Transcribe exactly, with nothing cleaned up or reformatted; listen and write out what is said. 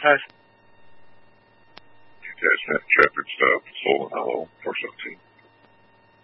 Pass. Detachment, traffic stop, Solon Hollow, four seventeen.